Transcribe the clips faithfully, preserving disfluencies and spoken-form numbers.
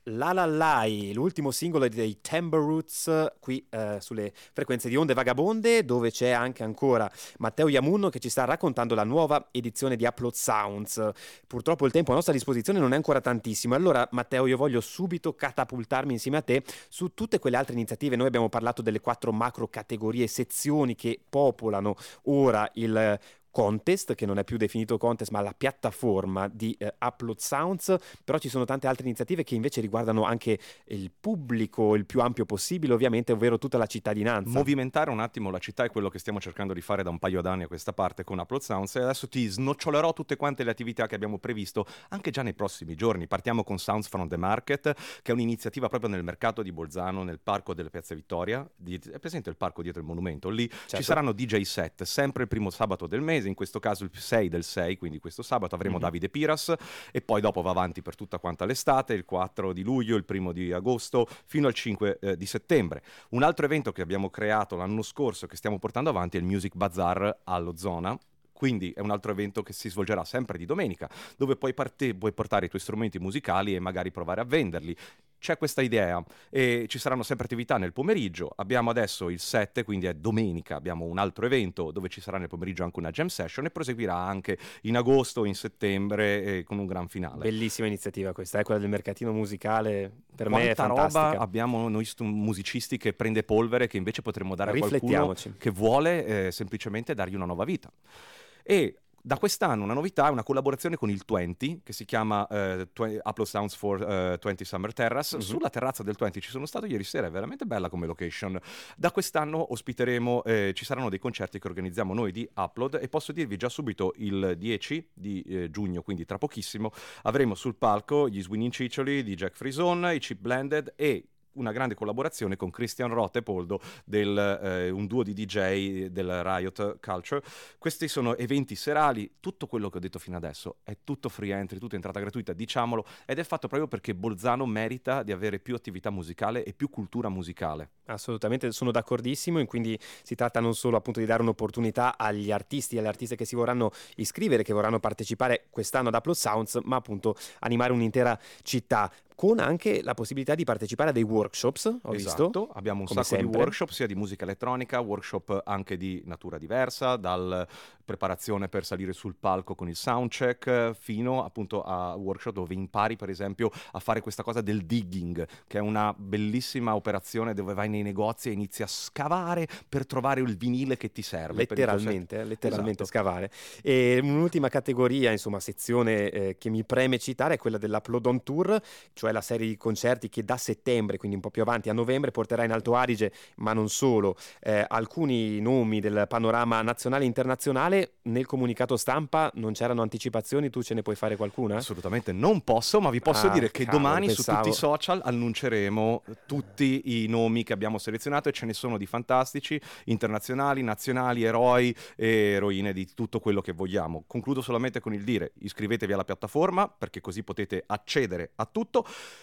La La Lai, l'ultimo singolo dei Timber Roots qui eh, sulle frequenze di Onde Vagabonde, dove c'è anche ancora Matteo Iamunno che ci sta raccontando la nuova edizione di Upload Sounds. Purtroppo il tempo a nostra disposizione non è ancora tantissimo, allora Matteo io voglio subito catapultarmi insieme a te su tutte quelle altre iniziative. Noi abbiamo parlato delle quattro macro categorie, sezioni che popolano ora il contest, che non è più definito contest ma la piattaforma di eh, Upload Sounds, però ci sono tante altre iniziative che invece riguardano anche il pubblico il più ampio possibile, ovviamente, ovvero tutta la cittadinanza. Movimentare un attimo la città è quello che stiamo cercando di fare da un paio d'anni a questa parte con Upload Sounds, e adesso ti snocciolerò tutte quante le attività che abbiamo previsto anche già nei prossimi giorni. Partiamo con Sounds from the Market, che è un'iniziativa proprio nel mercato di Bolzano, nel parco delle Piazze Vittoria. Di, è presente il parco dietro il monumento? Lì certo. Ci saranno D J set sempre il primo sabato del mese, in questo caso il sei del sei, quindi questo sabato avremo mm-hmm. Davide Piras, e poi dopo va avanti per tutta quanta l'estate, il quattro di luglio, il primo di agosto fino al cinque eh, di settembre. Un altro evento che abbiamo creato l'anno scorso che stiamo portando avanti è il Music Bazaar allo Zona. Quindi è un altro evento che si svolgerà sempre di domenica, dove puoi, parte- puoi portare i tuoi strumenti musicali e magari provare a venderli. C'è questa idea e ci saranno sempre attività nel pomeriggio. Abbiamo adesso il sette, quindi è domenica, abbiamo un altro evento dove ci sarà nel pomeriggio anche una jam session, e proseguirà anche in agosto, in settembre, eh, con un gran finale. Bellissima iniziativa questa, è eh? quella del mercatino musicale, per Quanta me è fantastica. Roba abbiamo noi stu- musicisti che prende polvere, che invece potremmo dare a qualcuno che vuole eh, semplicemente dargli una nuova vita. E da quest'anno una novità è una collaborazione con il venti, che si chiama uh, twenty, Upload Sounds for uh, venti Summer Terrace. Mm-hmm. Sulla terrazza del venti ci sono stato ieri sera, è veramente bella come location. Da quest'anno ospiteremo, eh, ci saranno dei concerti che organizziamo noi di Upload, e posso dirvi già subito il dieci di eh, giugno, quindi tra pochissimo, avremo sul palco gli Swinging Ciccioli di Jack Frison, i Cheap Blended e una grande collaborazione con Christian Roth e Poldo, del, eh, un duo di D J del Riot Culture. Questi sono eventi serali, tutto quello che ho detto fino adesso è tutto free entry, tutto entrata gratuita, diciamolo, ed è fatto proprio perché Bolzano merita di avere più attività musicale e più cultura musicale. Assolutamente, sono d'accordissimo, e quindi si tratta non solo appunto di dare un'opportunità agli artisti e alle artiste che si vorranno iscrivere, che vorranno partecipare quest'anno ad Upload Sounds, ma appunto animare un'intera città, con anche la possibilità di partecipare a dei workshops, ho esatto, visto. Abbiamo un sacco sempre. di workshop, sia di musica elettronica, workshop anche di natura diversa, dal preparazione per salire sul palco con il soundcheck, fino appunto a workshop dove impari per esempio a fare questa cosa del digging, che è una bellissima operazione dove vai nei negozi e inizi a scavare per trovare il vinile che ti serve. Letteralmente, letteralmente esatto. Scavare. E un'ultima categoria, insomma, sezione eh, che mi preme citare è quella dell'Upload on Tour, cioè la serie di concerti che da settembre, quindi un po' più avanti, a novembre, porterà in Alto Adige, ma non solo, eh, alcuni nomi del panorama nazionale e internazionale. Nel comunicato stampa non c'erano anticipazioni, tu ce ne puoi fare qualcuna? Assolutamente non posso, ma vi posso ah, dire che cavolo, domani pensavo. su tutti i social annunceremo tutti i nomi che abbiamo selezionato, e ce ne sono di fantastici, internazionali, nazionali, eroi e eroine di tutto quello che vogliamo. Concludo solamente con il dire: iscrivetevi alla piattaforma, perché così potete accedere a tutto,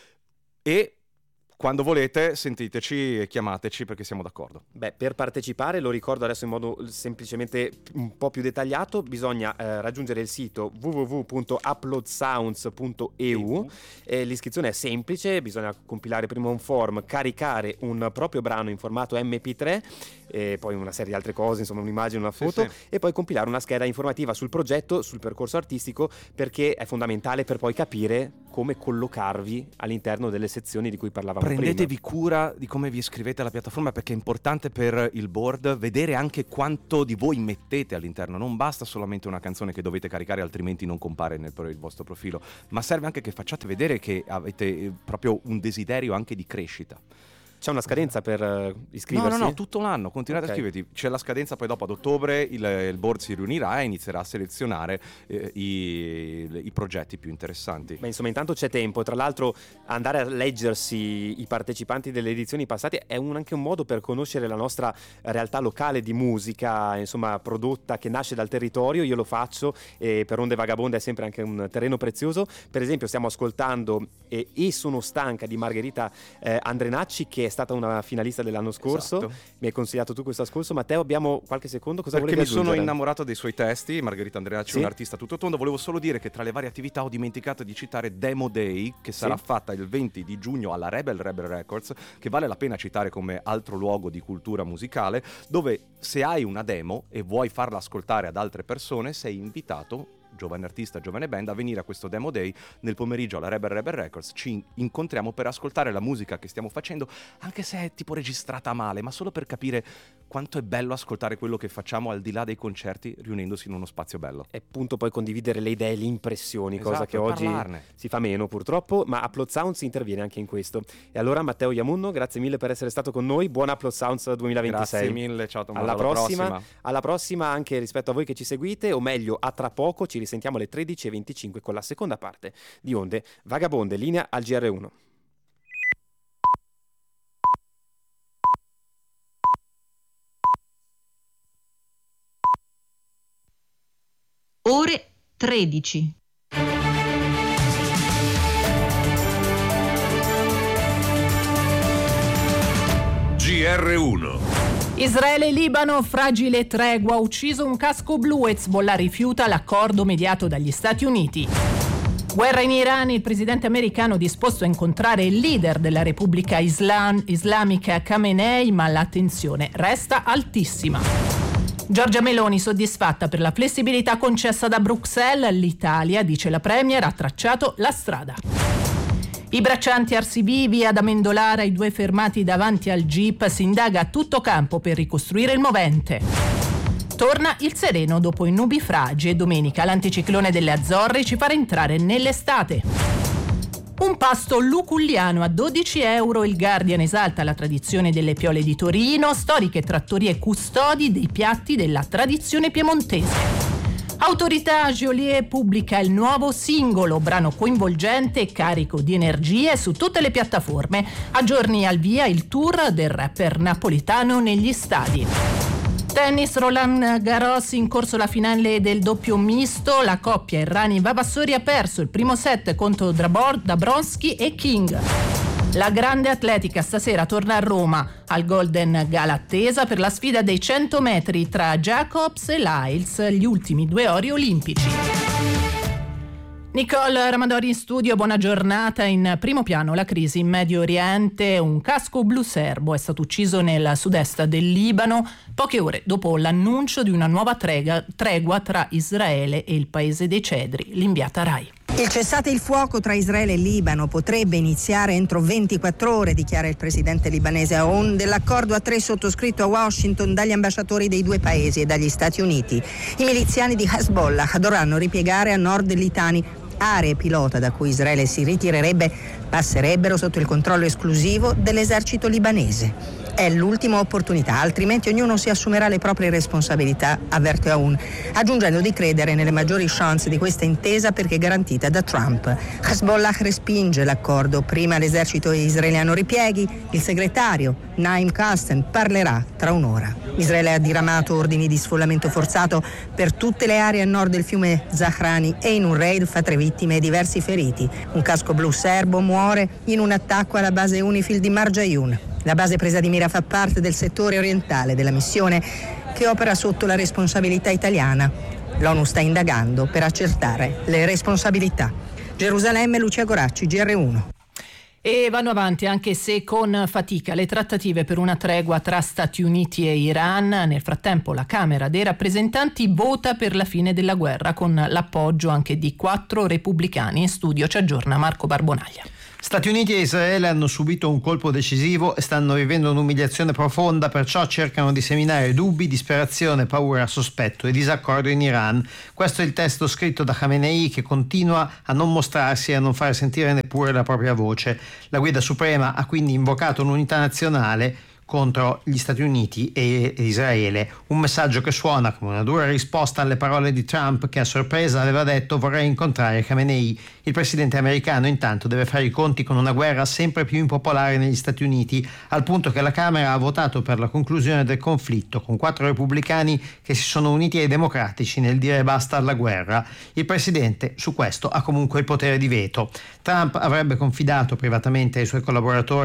e quando volete sentiteci e chiamateci, perché siamo d'accordo. Beh, per partecipare, lo ricordo adesso in modo semplicemente un po' più dettagliato, bisogna eh, raggiungere il sito w w w punto upload sounds punto e u. Eh, l'iscrizione è semplice, bisogna compilare prima un form, caricare un proprio brano in formato M P tre, e poi una serie di altre cose, insomma un'immagine, una foto, sì, sì. E poi compilare una scheda informativa sul progetto, sul percorso artistico, perché è fondamentale per poi capire come collocarvi all'interno delle sezioni di cui parlavamo prima. Prendetevi cura di come vi iscrivete alla piattaforma, perché è importante per il board vedere anche quanto di voi mettete all'interno. Non basta solamente una canzone che dovete caricare, altrimenti non compare nel il vostro profilo, ma serve anche che facciate vedere che avete proprio un desiderio anche di crescita. C'è una scadenza per uh, iscriversi? No, no, no, tutto l'anno, continuate okay. a iscriverti. C'è la scadenza, poi dopo ad ottobre il, il board si riunirà e inizierà a selezionare eh, i, i progetti più interessanti. Ma insomma, intanto c'è tempo. Tra l'altro andare a leggersi i partecipanti delle edizioni passate è un, anche un modo per conoscere la nostra realtà locale di musica, insomma, prodotta, che nasce dal territorio. Io lo faccio, e per Onde Vagabonde è sempre anche un terreno prezioso. Per esempio stiamo ascoltando eh, E sono stanca di Margherita eh, Andrenacci, che è stata una finalista dell'anno scorso, esatto. Mi hai consigliato tu questo ascolto. Matteo, abbiamo qualche secondo, cosa Perché volevi mi sono aggiungere? innamorato dei suoi testi. Margherita Andreacci Sì. è un'artista tutto tondo. Volevo solo dire che tra le varie attività ho dimenticato di citare Demo Day, che sarà Sì. fatta il venti di giugno alla Rebel Rebel Records, che vale la pena citare come altro luogo di cultura musicale, dove se hai una demo e vuoi farla ascoltare ad altre persone sei invitato, giovane artista, giovane band, a venire a questo Demo Day nel pomeriggio alla Rebel Rebel Records. Ci incontriamo per ascoltare la musica che stiamo facendo, anche se è tipo registrata male, ma solo per capire quanto è bello ascoltare quello che facciamo al di là dei concerti, riunendosi in uno spazio bello. E appunto poi condividere le idee, le impressioni, Esatto, cosa che oggi parlarne. si fa meno purtroppo, ma Upload Sounds interviene anche in questo. E allora Matteo Yamunno, grazie mille per essere stato con noi, buon Upload Sounds duemilaventisei. Grazie mille, ciao Tommaso, alla, alla prossima, prossima. alla prossima anche rispetto a voi che ci seguite, o meglio a tra poco, ci risentiamo alle tredici e venticinque con la seconda parte di Onde Vagabonde, linea al G R uno. Ore tredici. G R uno. Israele e Libano, fragile tregua, ucciso un casco blu, Hezbollah rifiuta l'accordo mediato dagli Stati Uniti. Guerra in Iran, il presidente americano disposto a incontrare il leader della Repubblica Islam- Islamica Khamenei, ma la tensione resta altissima. Giorgia Meloni soddisfatta per la flessibilità concessa da Bruxelles, l'Italia, dice la Premier, ha tracciato la strada. I braccianti arsivivi ad Amendolara, i due fermati davanti al jeep, si indaga a tutto campo per ricostruire il movente. Torna il sereno dopo i nubifragi e domenica l'anticiclone delle Azzorre ci farà entrare nell'estate. Un pasto luculliano a dodici euro, il Guardian esalta la tradizione delle piole di Torino, storiche trattorie custodi dei piatti della tradizione piemontese. Autorità, Geolier pubblica il nuovo singolo, brano coinvolgente e carico di energie su tutte le piattaforme. A giorni al via il tour del rapper napolitano negli stadi. Tennis, Roland Garros, in corso la finale del doppio misto, la coppia Errani Vavassori ha perso il primo set contro Drabor, Dabrowski e King. La grande atletica stasera torna a Roma al Golden Gala attesa per la sfida dei cento metri tra Jacobs e Lyles, gli ultimi due ori olimpici. Nicole Ramadori in studio, buona giornata. In primo piano la crisi in Medio Oriente, un casco blu serbo è stato ucciso nel sud-est del Libano poche ore dopo l'annuncio di una nuova trega, tregua tra Israele e il paese dei cedri, l'inviata Rai. Il cessate il fuoco tra Israele e Libano potrebbe iniziare entro ventiquattro ore, dichiara il presidente libanese Aoun, dell'accordo a tre sottoscritto a Washington dagli ambasciatori dei due paesi e dagli Stati Uniti. I miliziani di Hezbollah dovranno ripiegare a nord del Litani. Aree pilota da cui Israele si ritirerebbe passerebbero sotto il controllo esclusivo dell'esercito libanese. È l'ultima opportunità, altrimenti ognuno si assumerà le proprie responsabilità, avverte Aoun, aggiungendo di credere nelle maggiori chance di questa intesa perché garantita da Trump. Hezbollah respinge l'accordo. Prima l'esercito israeliano ripieghi, il segretario Naim Kassem parlerà tra un'ora. Israele ha diramato ordini di sfollamento forzato per tutte le aree a nord del fiume Zahrani e in un raid fa tre vittime e diversi feriti. Un casco blu serbo muore in un attacco alla base Unifil di Marjayoun. La base presa di mira fa parte del settore orientale della missione che opera sotto la responsabilità italiana. L'ONU sta indagando per accertare le responsabilità. Gerusalemme, Lucia Goracci, G R uno. E vanno avanti, anche se con fatica, le trattative per una tregua tra Stati Uniti e Iran. Nel frattempo la Camera dei rappresentanti vota per la fine della guerra con l'appoggio anche di quattro repubblicani. In studio ci aggiorna Marco Barbonaglia. Stati Uniti e Israele hanno subito un colpo decisivo e stanno vivendo un'umiliazione profonda, perciò cercano di seminare dubbi, disperazione, paura, sospetto e disaccordo in Iran. Questo è il testo scritto da Khamenei, che continua a non mostrarsi e a non fare sentire neppure la propria voce. La guida suprema ha quindi invocato un'unità nazionale contro gli Stati Uniti e Israele, un messaggio che suona come una dura risposta alle parole di Trump, che a sorpresa aveva detto: vorrei incontrare Khamenei. Il presidente americano intanto deve fare i conti con una guerra sempre più impopolare negli Stati Uniti, al punto che la Camera ha votato per la conclusione del conflitto con quattro repubblicani che si sono uniti ai democratici nel dire basta alla guerra. Il presidente su questo ha comunque il potere di veto. Trump avrebbe confidato privatamente ai suoi collaboratori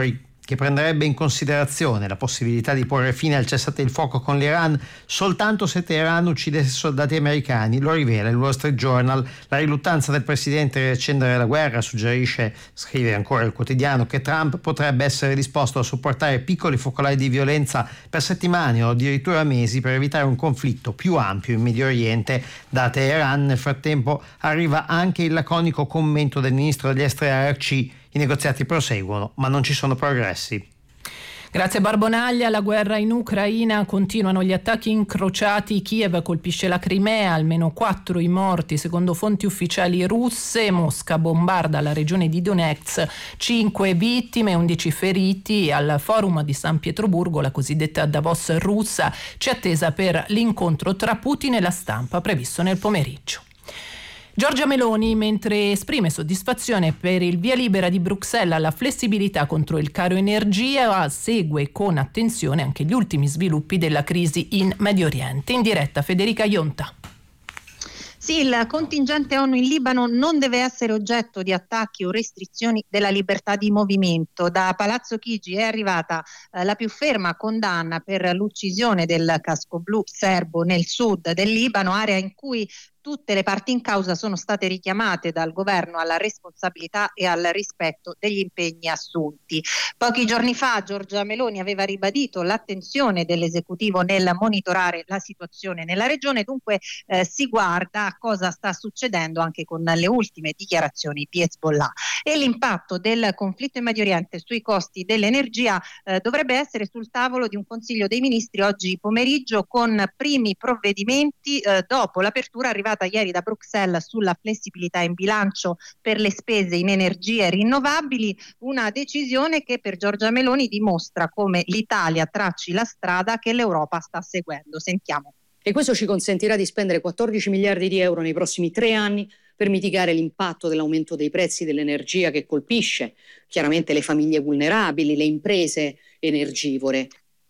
che prenderebbe in considerazione la possibilità di porre fine al cessate il fuoco con l'Iran soltanto se Teheran uccidesse soldati americani. Lo rivela il Wall Street Journal. La riluttanza del presidente a riaccendere la guerra suggerisce, scrive ancora il quotidiano, che Trump potrebbe essere disposto a sopportare piccoli focolai di violenza per settimane o addirittura mesi per evitare un conflitto più ampio in Medio Oriente. Da Teheran nel frattempo arriva anche il laconico commento del ministro degli esteri Araghchi: i negoziati proseguono ma non ci sono progressi. Grazie Barbonaglia. La guerra in Ucraina, continuano gli attacchi incrociati. Kiev colpisce la Crimea, almeno quattro i morti secondo fonti ufficiali russe. Mosca bombarda la regione di Donetsk, cinque vittime, undici feriti. Al forum di San Pietroburgo, la cosiddetta Davos russa, c'è attesa per l'incontro tra Putin e la stampa previsto nel pomeriggio. Giorgia Meloni, mentre esprime soddisfazione per il via libera di Bruxelles alla flessibilità contro il caro energia, segue con attenzione anche gli ultimi sviluppi della crisi in Medio Oriente. In diretta Federica Ionta. Sì, il contingente ONU in Libano non deve essere oggetto di attacchi o restrizioni della libertà di movimento. Da Palazzo Chigi è arrivata eh, la più ferma condanna per l'uccisione del casco blu serbo nel sud del Libano, area in cui tutte le parti in causa sono state richiamate dal governo alla responsabilità e al rispetto degli impegni assunti. Pochi giorni fa Giorgia Meloni aveva ribadito l'attenzione dell'esecutivo nel monitorare la situazione nella regione, dunque eh, si guarda a cosa sta succedendo anche con le ultime dichiarazioni di Hezbollah. E l'impatto del conflitto in Medio Oriente sui costi dell'energia eh, dovrebbe essere sul tavolo di un Consiglio dei Ministri oggi pomeriggio, con primi provvedimenti eh, dopo l'apertura arrivata ieri da Bruxelles sulla flessibilità in bilancio per le spese in energie rinnovabili, una decisione che per Giorgia Meloni dimostra come l'Italia tracci la strada che l'Europa sta seguendo. Sentiamo. E questo ci consentirà di spendere quattordici miliardi di euro nei prossimi tre anni per mitigare l'impatto dell'aumento dei prezzi dell'energia che colpisce chiaramente le famiglie vulnerabili, le imprese energivore.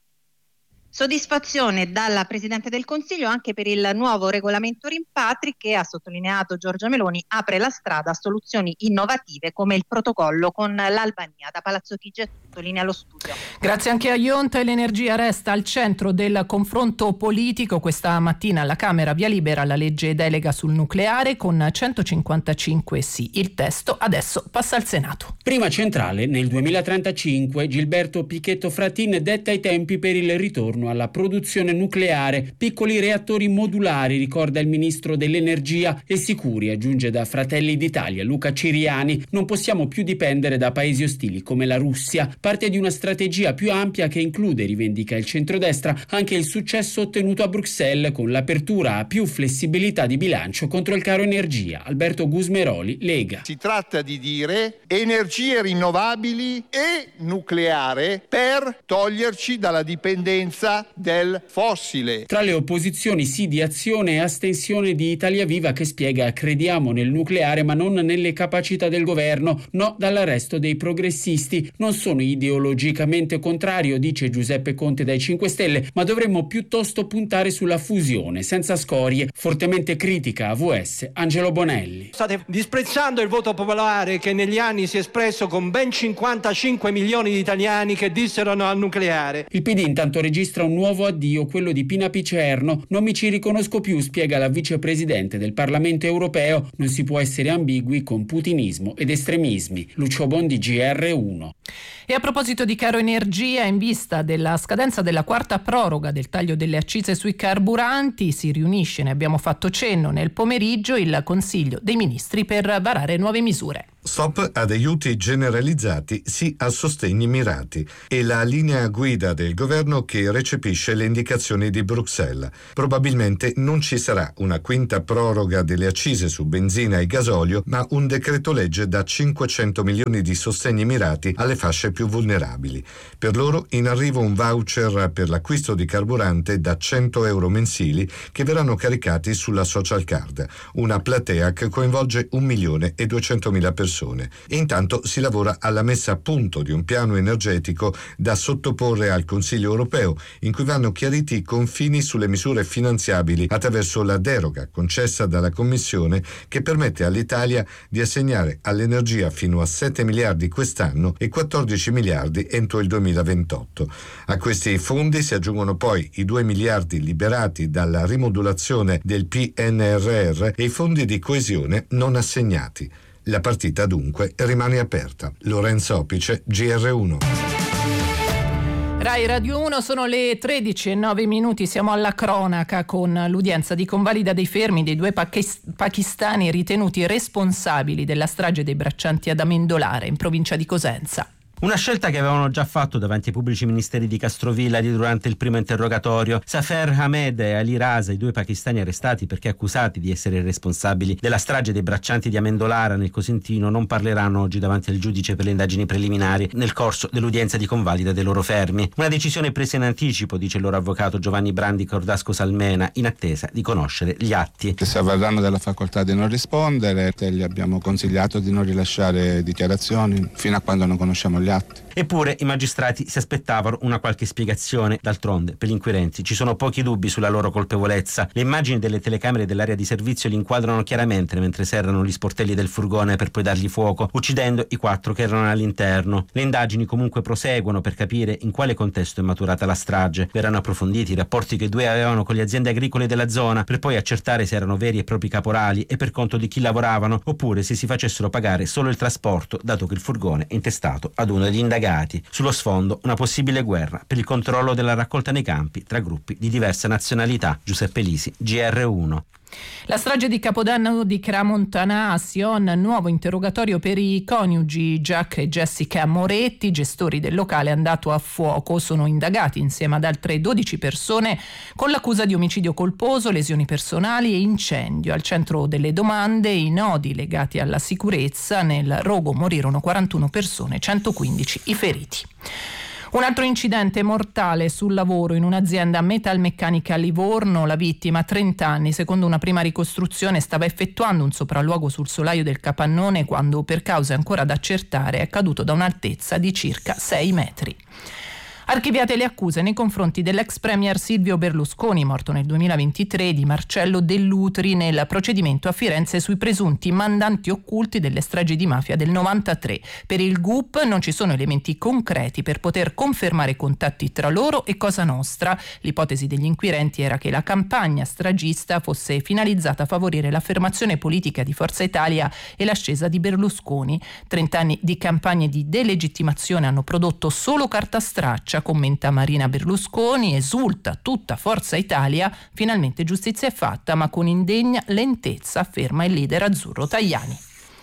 Soddisfazione dalla Presidente del Consiglio anche per il nuovo regolamento rimpatri che, ha sottolineato Giorgia Meloni, apre la strada a soluzioni innovative come il protocollo con l'Albania. Da Palazzo Chigi sottolinea lo studio. Grazie anche a Ionta. E l'energia resta al centro del confronto politico. Questa mattina alla Camera via libera alla legge delega sul nucleare con centocinquantacinque sì. Il testo adesso passa al Senato. Prima centrale nel duemilatrentacinque. Gilberto Pichetto Fratin detta i tempi per il ritorno alla produzione nucleare. Piccoli reattori modulari, ricorda il ministro dell'energia, e sicuri, aggiunge da Fratelli d'Italia Luca Ciriani. Non possiamo più dipendere da paesi ostili come la Russia. Parte di una strategia più ampia che include, rivendica il centrodestra, anche il successo ottenuto a Bruxelles con l'apertura a più flessibilità di bilancio contro il caro energia. Alberto Gusmeroli, Lega. Si tratta di dire energie rinnovabili e nucleare per toglierci dalla dipendenza del fossile. Tra le opposizioni sì di Azione e astensione di Italia Viva, che spiega: crediamo nel nucleare ma non nelle capacità del governo. No dall'arresto dei progressisti. Non sono ideologicamente contrario, dice Giuseppe Conte dai cinque Stelle, ma dovremmo piuttosto puntare sulla fusione senza scorie. Fortemente critica A V S Angelo Bonelli. State disprezzando il voto popolare che negli anni si è espresso con ben cinquantacinque milioni di italiani che dissero no al nucleare. Il P D intanto registra un nuovo addio, quello di Pina Picerno. Non mi ci riconosco più, spiega la vicepresidente del Parlamento europeo. Non si può essere ambigui con putinismo ed estremismi. Lucio Bondi, G R uno. E a proposito di caro energia, in vista della scadenza della quarta proroga del taglio delle accise sui carburanti, si riunisce, ne abbiamo fatto cenno nel pomeriggio, il Consiglio dei Ministri per varare nuove misure. Stop ad aiuti generalizzati, sì a sostegni mirati. È la linea guida del governo che recepisce le indicazioni di Bruxelles. Probabilmente non ci sarà una quinta proroga delle accise su benzina e gasolio, ma un decreto legge da cinquecento milioni di sostegni mirati alle fasce più vulnerabili. Per loro in arrivo un voucher per l'acquisto di carburante da cento euro mensili che verranno caricati sulla social card, una platea che coinvolge un milione e duecentomila persone. E intanto si lavora alla messa a punto di un piano energetico da sottoporre al Consiglio europeo, in cui vanno chiariti i confini sulle misure finanziabili attraverso la deroga concessa dalla Commissione che permette all'Italia di assegnare all'energia fino a sette miliardi quest'anno e quattordici quattordici miliardi entro il duemilaventotto. A questi fondi si aggiungono poi i due miliardi liberati dalla rimodulazione del P N R R e i fondi di coesione non assegnati. La partita dunque rimane aperta. Lorenzo Opice, G R uno. Rai Radio uno, sono le tredici e nove minuti, siamo alla cronaca con l'udienza di convalida dei fermi dei due pakistani ritenuti responsabili della strage dei braccianti ad Amendolare, in provincia di Cosenza. Una scelta che avevano già fatto davanti ai pubblici ministeri di Castrovillari durante il primo interrogatorio. Safer Ahmed e Ali Raza, i due pakistani arrestati perché accusati di essere responsabili della strage dei braccianti di Amendolara nel Cosentino, non parleranno oggi davanti al giudice per le indagini preliminari nel corso dell'udienza di convalida dei loro fermi. Una decisione presa in anticipo, dice il loro avvocato Giovanni Brandi Cordasco Salmena, in attesa di conoscere gli atti. Si avvarranno della facoltà di non rispondere, gli abbiamo consigliato di non rilasciare dichiarazioni fino a quando non conosciamo gli atti. Eppure i magistrati si aspettavano una qualche spiegazione. D'altronde per gli inquirenti ci sono pochi dubbi sulla loro colpevolezza. Le immagini delle telecamere dell'area di servizio li inquadrano chiaramente mentre serrano gli sportelli del furgone per poi dargli fuoco, uccidendo i quattro che erano all'interno. Le indagini comunque proseguono per capire in quale contesto è maturata la strage. Verranno approfonditi i rapporti che i due avevano con le aziende agricole della zona, per poi accertare se erano veri e propri caporali e per conto di chi lavoravano, oppure se si facessero pagare solo il trasporto, dato che il furgone è intestato ad uno degli indagati. Sullo sfondo una possibile guerra per il controllo della raccolta nei campi tra gruppi di diversa nazionalità. Giuseppe Lisi, G R uno. La strage di Capodanno di Cramontana a Sion, nuovo interrogatorio per i coniugi Jack e Jessica Moretti, gestori del locale andato a fuoco. Sono indagati insieme ad altre dodici persone con l'accusa di omicidio colposo, lesioni personali e incendio. Al centro delle domande i nodi legati alla sicurezza. Nel rogo morirono quarantuno persone, centoquindici i feriti. Un altro incidente mortale sul lavoro in un'azienda metalmeccanica a Livorno. La vittima, trenta anni, secondo una prima ricostruzione stava effettuando un sopralluogo sul solaio del capannone quando, per cause ancora da accertare, è caduto da un'altezza di circa sei metri. Archiviate le accuse nei confronti dell'ex premier Silvio Berlusconi, morto nel duemilaventitré, di Marcello Dell'Utri nel procedimento a Firenze sui presunti mandanti occulti delle stragi di mafia del novantatré. Per il G U P non ci sono elementi concreti per poter confermare contatti tra loro e Cosa Nostra. L'ipotesi degli inquirenti era che la campagna stragista fosse finalizzata a favorire l'affermazione politica di Forza Italia e l'ascesa di Berlusconi. Trent'anni di campagne di delegittimazione hanno prodotto solo carta straccia, commenta Marina Berlusconi, esulta tutta Forza Italia, finalmente giustizia è fatta, ma con indegna lentezza, afferma il leader azzurro Tajani.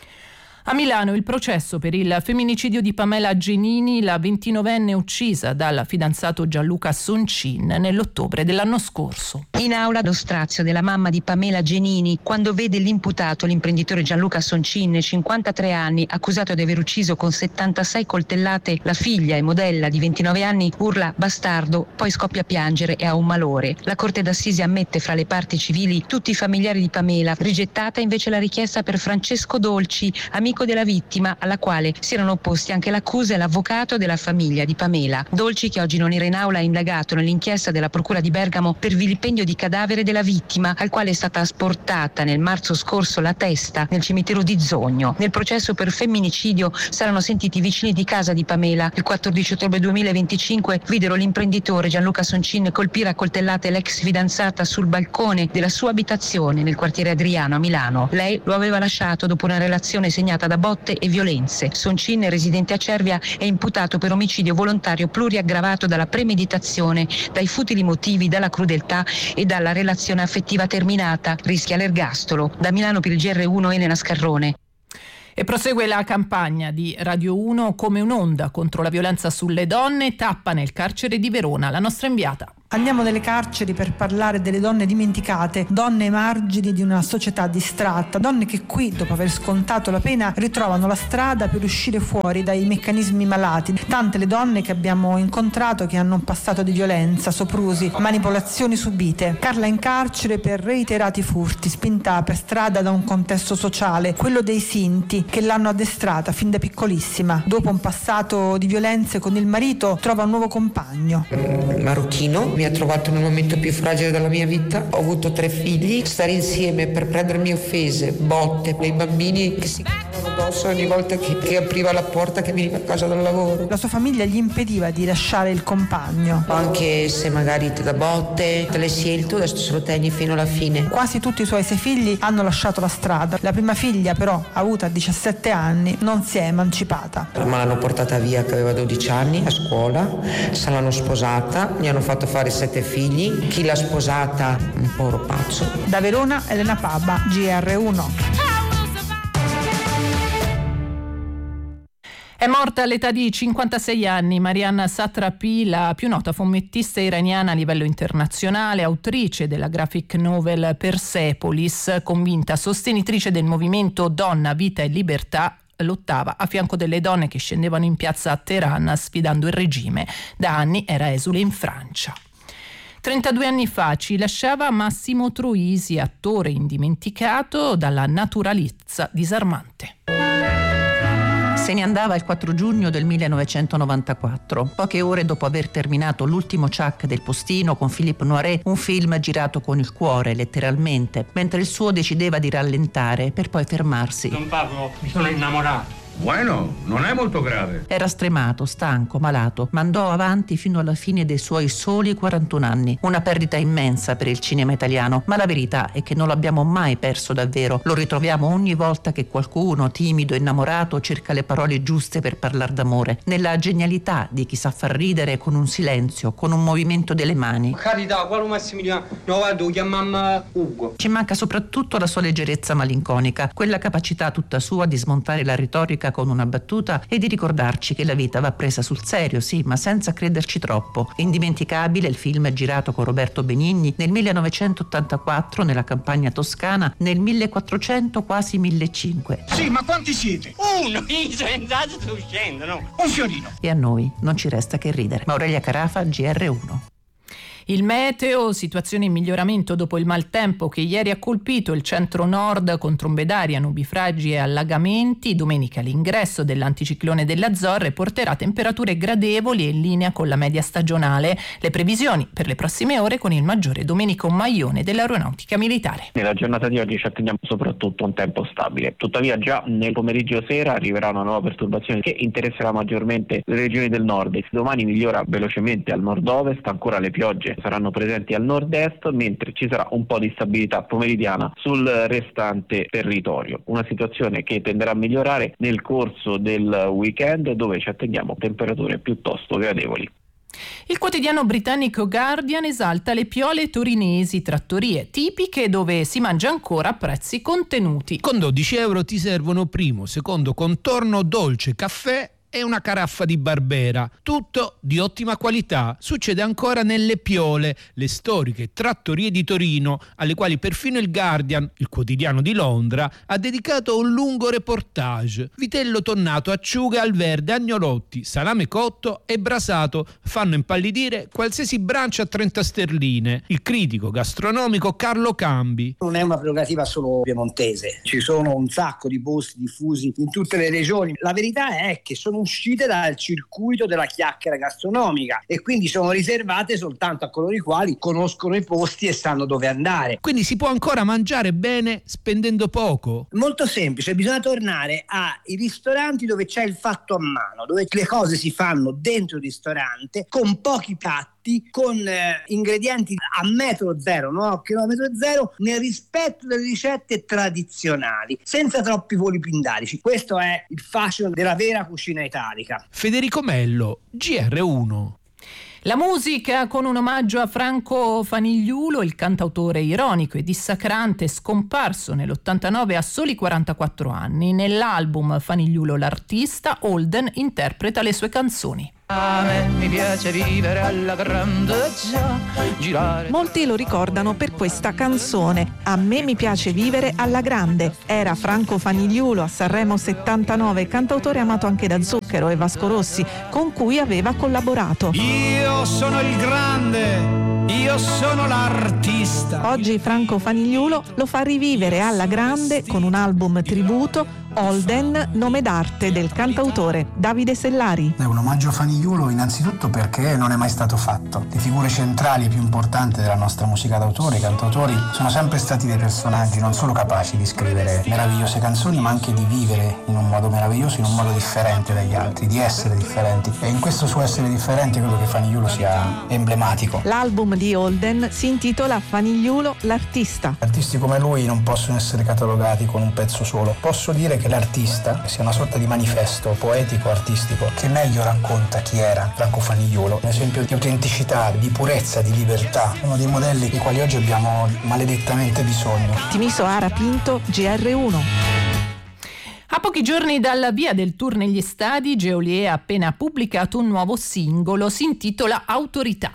A Milano il processo per il femminicidio di Pamela Genini, la ventinovenne uccisa dal fidanzato Gianluca Soncin nell'ottobre dell'anno scorso. In aula lo strazio della mamma di Pamela Genini quando vede l'imputato, l'imprenditore Gianluca Soncin, cinquantatré anni, accusato di aver ucciso con settantasei coltellate la figlia e modella di ventinove anni, urla bastardo, poi scoppia a piangere e ha un malore. La Corte d'Assise ammette fra le parti civili tutti i familiari di Pamela, rigettata invece la richiesta per Francesco Dolci, amico della vittima, alla quale si erano opposti anche l'accusa e l'avvocato della famiglia di Pamela. Dolci, che oggi non era in aula, è indagato nell'inchiesta della Procura di Bergamo per vilipendio di cadavere della vittima, al quale è stata asportata nel marzo scorso la testa nel cimitero di Zogno. Nel processo per femminicidio saranno sentiti i vicini di casa di Pamela. Il quattordici ottobre duemilaventicinque videro l'imprenditore Gianluca Soncin colpire a coltellate l'ex fidanzata sul balcone della sua abitazione nel quartiere Adriano a Milano. Lei lo aveva lasciato dopo una relazione segnata da botte e violenze. Soncin, residente a Cervia, è imputato per omicidio volontario pluriaggravato dalla premeditazione, dai futili motivi, dalla crudeltà e dalla relazione affettiva terminata. Rischia l'ergastolo. Da Milano per il G R uno, Elena Scarrone. E prosegue la campagna di Radio uno come un'onda contro la violenza sulle donne, tappa nel carcere di Verona. La nostra inviata. Andiamo nelle carceri per parlare delle donne dimenticate, donne ai margini di una società distratta, donne che qui, dopo aver scontato la pena, ritrovano la strada per uscire fuori dai meccanismi malati. Tante le donne che abbiamo incontrato che hanno un passato di violenza, soprusi, manipolazioni subite. Carla in carcere per reiterati furti, spinta per strada da un contesto sociale, quello dei Sinti, che l'hanno addestrata fin da piccolissima. Dopo un passato di violenze con il marito, trova un nuovo compagno. Marocchino, mi ha trovato nel momento più fragile della mia vita. Ho avuto tre figli, stare insieme per prendermi offese, botte, dei bambini che si cagavano addosso ogni volta che, che apriva la porta che veniva a casa dal lavoro. La sua famiglia gli impediva di lasciare il compagno. Anche se magari te da botte, te l'hai scelto, adesso se lo tieni fino alla fine. Quasi tutti i suoi sei figli hanno lasciato la strada. La prima figlia però, avuta a diciassette anni, non si è emancipata. Ma l'hanno portata via che aveva dodici anni a scuola, se l'hanno sposata, gli hanno fatto fare sette figli, chi l'ha sposata un po' pazzo. Da Verona, Elena Pabba, G R uno. È morta all'età di cinquantasei anni Marianna Satrapi, la più nota fumettista iraniana a livello internazionale, autrice della graphic novel Persepolis, convinta sostenitrice del movimento Donna, Vita e Libertà. Lottava a fianco delle donne che scendevano in piazza a Teheran sfidando il regime. Da anni era esule in Francia. trentadue anni fa ci lasciava Massimo Troisi, attore indimenticato dalla naturalezza disarmante. Se ne andava il quattro giugno del millenovecentonovantaquattro, poche ore dopo aver terminato l'ultimo ciak del postino con Philippe Noiret, un film girato con il cuore, letteralmente, mentre il suo decideva di rallentare per poi fermarsi. Don Pablo, mi sono innamorato. Bueno, non è molto grave. Era stremato, stanco, malato, ma andò avanti fino alla fine dei suoi soli quarantuno anni. Una perdita immensa per il cinema italiano, ma la verità è che non l'abbiamo mai perso davvero. Lo ritroviamo ogni volta che qualcuno, timido e innamorato, cerca le parole giuste per parlare d'amore. Nella genialità di chi sa far ridere con un silenzio, con un movimento delle mani. Carità, quale Massimiliano? No, guarda, chiamamma Ugo. Ci manca soprattutto la sua leggerezza malinconica, quella capacità tutta sua di smontare la retorica con una battuta e di ricordarci che la vita va presa sul serio, sì, ma senza crederci troppo. Indimenticabile il film girato con Roberto Benigni nel millenovecentottantaquattro nella campagna toscana, nel millequattrocento quasi millecinquecento. Sì, ma quanti siete? Uno! I senza sto uscendo, no? Un fiorino. E a noi non ci resta che ridere. Aurelia Carafa, G R uno. Il meteo, situazione in miglioramento dopo il maltempo che ieri ha colpito il centro-nord con trombe d'aria, nubifragi e allagamenti. Domenica l'ingresso dell'anticiclone delle Azzorre porterà temperature gradevoli e in linea con la media stagionale. Le previsioni per le prossime ore con il maggiore Domenico Maione dell'Aeronautica Militare. Nella giornata di oggi ci attendiamo soprattutto un tempo stabile. Tuttavia già nel pomeriggio sera arriverà una nuova perturbazione che interesserà maggiormente le regioni del nord. Domani migliora velocemente al nord-ovest, ancora le piogge saranno presenti al nord-est, mentre ci sarà un po' di stabilità pomeridiana sul restante territorio. Una situazione che tenderà a migliorare nel corso del weekend, dove ci attendiamo temperature piuttosto gradevoli. Il quotidiano britannico Guardian esalta le piole torinesi, trattorie tipiche dove si mangia ancora a prezzi contenuti. Con dodici euro ti servono primo, secondo contorno, dolce, caffè e una caraffa di Barbera, tutto di ottima qualità. Succede ancora nelle Piole, le storiche trattorie di Torino, alle quali perfino il Guardian, il quotidiano di Londra, ha dedicato un lungo reportage. Vitello tonnato, acciughe al verde, agnolotti, salame cotto e brasato fanno impallidire qualsiasi brancia a trenta sterline. Il critico gastronomico Carlo Cambi. Non è una prerogativa solo piemontese, ci sono un sacco di posti diffusi in tutte le regioni. La verità è che sono uscite dal circuito della chiacchiera gastronomica e quindi sono riservate soltanto a coloro i quali conoscono i posti e sanno dove andare. Quindi si può ancora mangiare bene spendendo poco? Molto semplice, bisogna tornare ai ristoranti dove c'è il fatto a mano, dove le cose si fanno dentro il ristorante con pochi piatti, con eh, ingredienti a metro zero, no? A chilometro zero, nel rispetto delle ricette tradizionali, senza troppi voli pindarici. Questo è il fascino della vera cucina italica. Federico Mello, G R uno. La musica con un omaggio a Franco Fanigliulo, il cantautore ironico e dissacrante scomparso nell'ottantanove a soli quarantaquattro anni. Nell'album Fanigliulo l'artista, Holden interpreta le sue canzoni. A me mi piace vivere alla grande, già, girare. Molti lo ricordano per questa canzone. A me mi piace vivere alla grande. Era Franco Fanigliulo a Sanremo settantanove, cantautore amato anche da Zucchero e Vasco Rossi, con cui aveva collaborato. Io sono il grande, io sono l'artista. Oggi Franco Fanigliulo lo fa rivivere alla grande con un album tributo Holden, nome d'arte del cantautore Davide Sellari. È un omaggio a Fanigliulo innanzitutto perché non è mai stato fatto. Le figure centrali e più importanti della nostra musica d'autore, i cantautori, sono sempre stati dei personaggi non solo capaci di scrivere meravigliose canzoni, ma anche di vivere in un modo meraviglioso, in un modo differente dagli altri, di essere differenti. E in questo suo essere differente credo che Fanigliulo sia emblematico. L'album di Holden si intitola Fanigliulo l'artista. Artisti come lui non possono essere catalogati con un pezzo solo. Posso dire che l'artista sia una sorta di manifesto poetico, artistico, che meglio racconta chi era Franco Fanigliulo. Un esempio di autenticità, di purezza, di libertà. Uno dei modelli dei quali oggi abbiamo maledettamente bisogno. Timiso Ara Pinto, G R uno. A pochi giorni dal via del tour negli stadi, Geolier ha appena pubblicato un nuovo singolo, si intitola Autorità.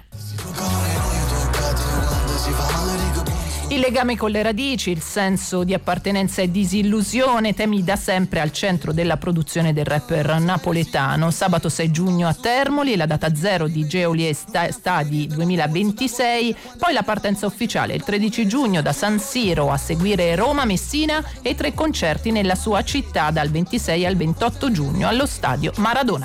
Il legame con le radici, il senso di appartenenza e disillusione, temi da sempre al centro della produzione del rapper napoletano. Sabato sei giugno a Termoli, la data zero di Geolier Stadi duemilaventisei, poi la partenza ufficiale il tredici giugno da San Siro, a seguire Roma, Messina e tre concerti nella sua città dal ventisei al ventotto giugno allo stadio Maradona.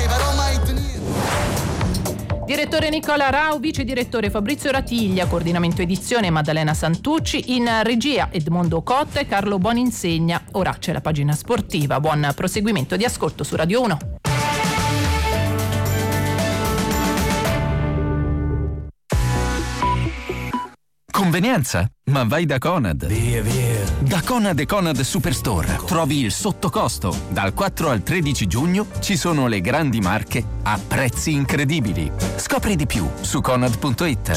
Direttore Nicola Rau, vice direttore Fabrizio Ratiglia, coordinamento edizione Maddalena Santucci, in regia Edmondo Cotta e Carlo Boninsegna. Ora c'è la pagina sportiva. Buon proseguimento di ascolto su Radio uno. Convenienza? Ma vai da Conad. Via, via. Da Conad e Conad Superstore trovi il sottocosto. Dal quattro al tredici giugno ci sono le grandi marche a prezzi incredibili. Scopri di più su conad punto it.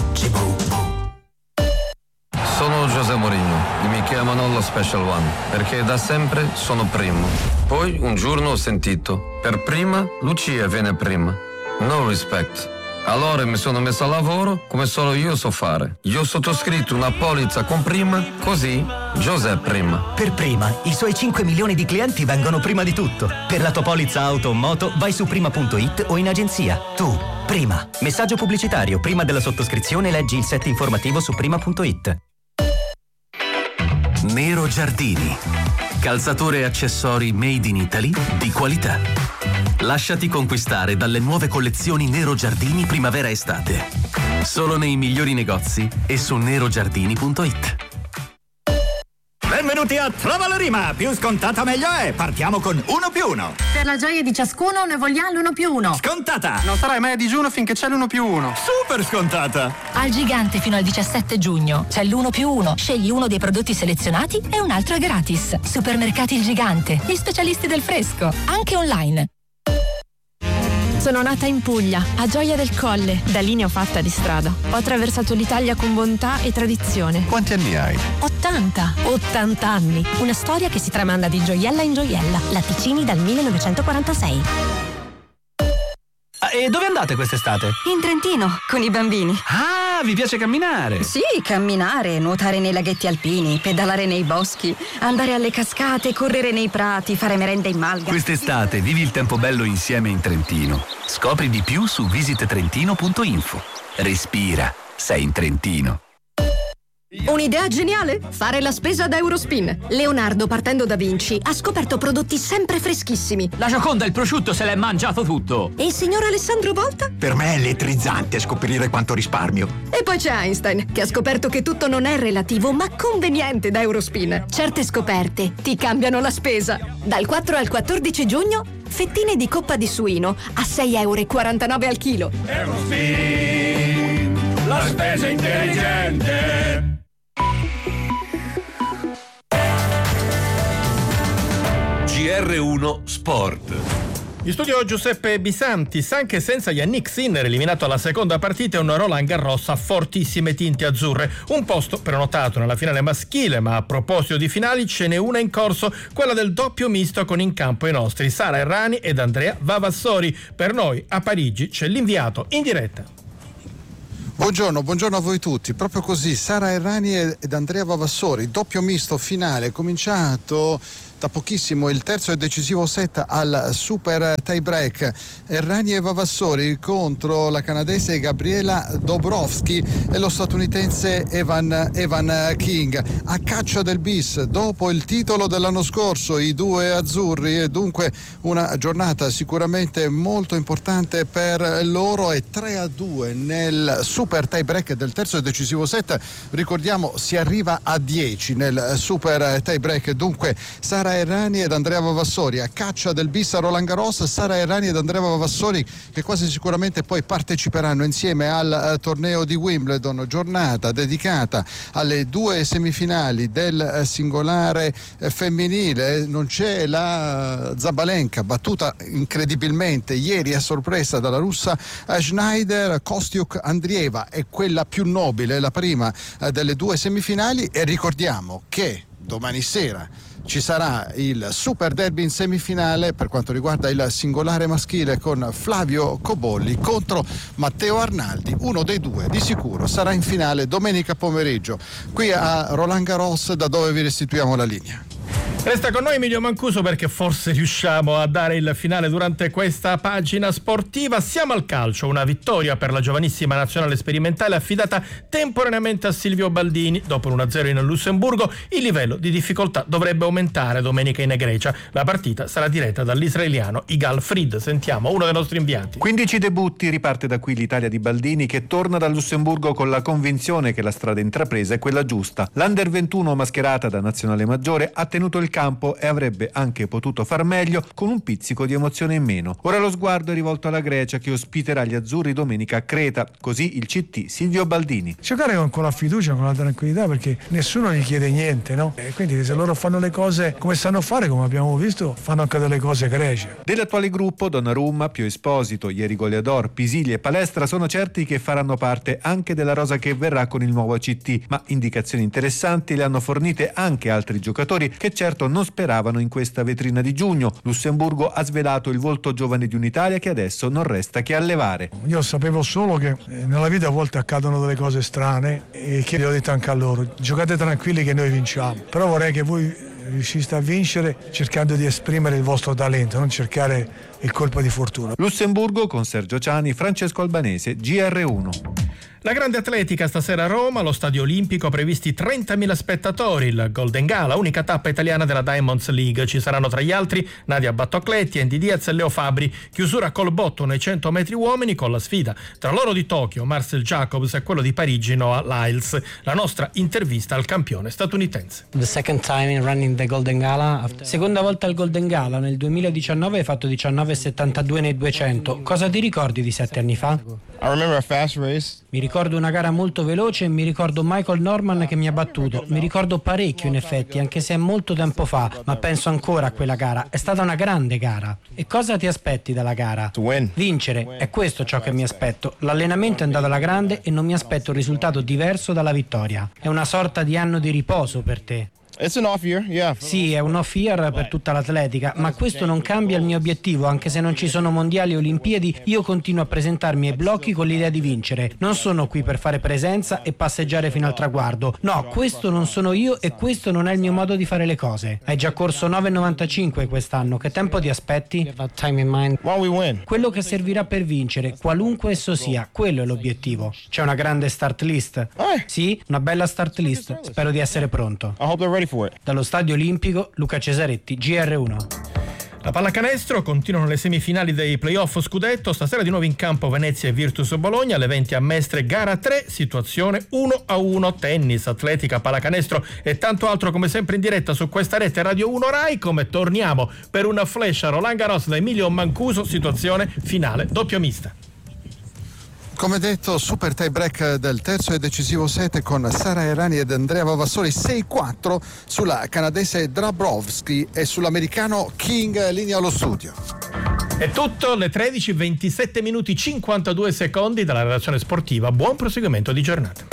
Sono José Mourinho e mi chiamano lo Special One perché da sempre sono primo. Poi un giorno ho sentito: per prima Lucia viene prima. No respect. Allora mi sono messo a lavoro come solo io so fare. Io ho sottoscritto una polizza con prima, così José prima. Per prima, i suoi cinque milioni di clienti vengono prima di tutto. Per la tua polizza auto o moto vai su prima punto it o in agenzia. Tu, prima. Messaggio pubblicitario. Prima della sottoscrizione leggi il set informativo su prima punto it. Nero Giardini. Calzature e accessori made in Italy di qualità. Lasciati conquistare dalle nuove collezioni Nero Giardini primavera-estate. Solo nei migliori negozi e su nero giardini punto it. Benvenuti a Trova la Rima! Più scontata meglio è! Partiamo con uno più uno! Per la gioia di ciascuno ne vogliamo l'uno più uno! Scontata! Non sarai mai a digiuno finché c'è l'uno più uno! Super scontata! Al Gigante fino al diciassette giugno c'è l'uno più uno. Scegli uno dei prodotti selezionati e un altro è gratis. Supermercati Il Gigante, gli specialisti del fresco, anche online. Sono nata in Puglia, a Gioia del Colle. Da lì ne ho fatta di strada. Ho attraversato l'Italia con bontà e tradizione. Quanti anni hai? ottanta. ottanta anni. Una storia che si tramanda di gioiella in gioiella. Latticini dal millenovecentoquarantasei. Ah, e dove andate quest'estate? In Trentino, con i bambini. Ah, vi piace camminare? Sì, camminare, nuotare nei laghetti alpini, pedalare nei boschi, andare alle cascate, correre nei prati, fare merende in malga. Quest'estate vivi il tempo bello insieme in Trentino. Scopri di più su visit trentino punto info. Respira, sei in Trentino. Un'idea geniale? Fare la spesa da Eurospin. Leonardo, partendo da Vinci, ha scoperto prodotti sempre freschissimi. La Gioconda, il prosciutto, se l'è mangiato tutto. E il signor Alessandro Volta? Per me è elettrizzante scoprire quanto risparmio. E poi c'è Einstein, che ha scoperto che tutto non è relativo, ma conveniente da Eurospin. Certe scoperte ti cambiano la spesa. Dal quattro al quattordici giugno, fettine di coppa di suino a sei virgola quarantanove euro al chilo. Eurospin, la spesa intelligente. G R uno Sport. In studio Giuseppe Bisantis. Anche senza Yannick Sinner, eliminato alla seconda partita, è un Roland Garros a fortissime tinte azzurre. Un posto prenotato nella finale maschile, ma a proposito di finali ce n'è una in corso, quella del doppio misto con in campo i nostri Sara Errani ed Andrea Vavassori. Per noi a Parigi c'è l'inviato in diretta. Buongiorno, buongiorno a voi tutti. Proprio così, Sara Errani ed Andrea Vavassori, doppio misto finale, cominciato Da pochissimo il terzo e decisivo set al super tie break. Errani e Vavassori contro la canadese Gabriela Dabrowski e lo statunitense Evan, Evan King. A caccia del bis dopo il titolo dell'anno scorso i due azzurri, e dunque una giornata sicuramente molto importante per loro. E tre a due nel super tie break del terzo e decisivo set. Ricordiamo, si arriva a dieci nel super tie break. Dunque Sara Errani ed Andrea Vavassori a caccia del bis a Roland Garros. Sara Errani ed Andrea Vavassori che quasi sicuramente poi parteciperanno insieme al uh, torneo di Wimbledon, giornata dedicata alle due semifinali del uh, singolare uh, femminile. Non c'è la uh, Zabalenka, battuta incredibilmente ieri a sorpresa dalla russa uh, Schneider. Kostiuk Andrieva è quella più nobile, la prima uh, delle due semifinali, e ricordiamo che domani sera ci sarà il Super Derby in semifinale per quanto riguarda il singolare maschile con Flavio Cobolli contro Matteo Arnaldi. Uno dei due di sicuro sarà in finale domenica pomeriggio qui a Roland Garros, da dove vi restituiamo la linea. Resta con noi Emilio Mancuso perché forse riusciamo a dare il finale durante questa pagina sportiva. Siamo al calcio, una vittoria per la giovanissima nazionale sperimentale affidata temporaneamente a Silvio Baldini. Dopo l'uno a zero in Lussemburgo il livello di difficoltà dovrebbe aumentare domenica in Grecia. La partita sarà diretta dall'israeliano Igal Fried. Sentiamo uno dei nostri inviati. quindici debutti, riparte da qui l'Italia di Baldini che torna dal Lussemburgo con la convinzione che la strada intrapresa è quella giusta. L'Under ventuno mascherata da nazionale maggiore ha tenuto il campo e avrebbe anche potuto far meglio con un pizzico di emozione in meno. Ora lo sguardo è rivolto alla Grecia che ospiterà gli azzurri domenica a Creta, così il C T Silvio Baldini. Giocare con, con la fiducia, con la tranquillità, perché nessuno gli chiede niente, no? E quindi se loro fanno le cose come sanno fare, come abbiamo visto, fanno anche delle cose gregie. Dell'attuale gruppo Donnarumma, Pio Esposito, ieri Goleador, Pisilli e Palestra sono certi che faranno parte anche della rosa che verrà con il nuovo C T, ma indicazioni interessanti le hanno fornite anche altri giocatori che certo non speravano in questa vetrina di giugno. Lussemburgo ha svelato il volto giovane di un'Italia che adesso non resta che allevare. Io sapevo solo che nella vita a volte accadono delle cose strane e che gli ho detto anche a loro: giocate tranquilli che noi vinciamo, però vorrei che voi riusciste a vincere cercando di esprimere il vostro talento, non cercare il colpo di fortuna. Lussemburgo con Sergio Ciani, Francesco Albanese, G R uno. La grande atletica stasera a Roma, allo Stadio Olimpico, previsti trentamila spettatori, il Golden Gala, unica tappa italiana della Diamonds League. Ci saranno tra gli altri Nadia Battocletti, Andy Diaz e Leo Fabri. Chiusura col botto nei cento metri uomini con la sfida tra l'oro di Tokyo, Marcel Jacobs, e quello di Parigi, Noah Lyles. La nostra intervista al campione statunitense. The second time in running the Golden Gala. After... Seconda volta al Golden Gala, nel duemiladiciannove hai fatto diciannove virgola settantadue nei duecento. Cosa ti ricordi di sette anni fa? I remember a fast race. Mi ricordo una gara molto veloce e mi ricordo Michael Norman che mi ha battuto. Mi ricordo parecchio in effetti, anche se è molto tempo fa, ma penso ancora a quella gara. È stata una grande gara. E cosa ti aspetti dalla gara? To win. Vincere, è questo ciò che mi aspetto. L'allenamento è andato alla grande e non mi aspetto un risultato diverso dalla vittoria. È una sorta di anno di riposo per te. It's an off year, yeah. Sì, è un off year per tutta l'atletica, ma questo non cambia il mio obiettivo. Anche se non ci sono mondiali e olimpiadi, io continuo a presentarmi ai blocchi con l'idea di vincere. Non sono qui per fare presenza e passeggiare fino al traguardo. No, questo non sono io e questo non è il mio modo di fare le cose. Hai già corso nove virgola novantacinque quest'anno, che tempo ti aspetti? Quello che servirà per vincere, qualunque esso sia, quello è l'obiettivo. C'è una grande start list? Sì, una bella start list. Spero di essere pronto. Dallo Stadio Olimpico, Luca Cesaretti, G R uno. La pallacanestro, continuano le semifinali dei playoff scudetto. Stasera di nuovo in campo Venezia e Virtus Bologna, alle venti a Mestre, gara tre, situazione uno a uno. Tennis, atletica, pallacanestro e tanto altro come sempre in diretta su questa rete Radio uno Rai. Come torniamo per una flash a Roland Garros da Emilio Mancuso, situazione finale doppio mista. Come detto, super tie break del terzo e decisivo set con Sara Errani ed Andrea Vavassori, sei quattro sulla canadese Dabrowski e sull'americano King. Linea allo studio. È tutto, alle tredici ventisette minuti cinquantadue secondi dalla redazione sportiva. Buon proseguimento di giornata.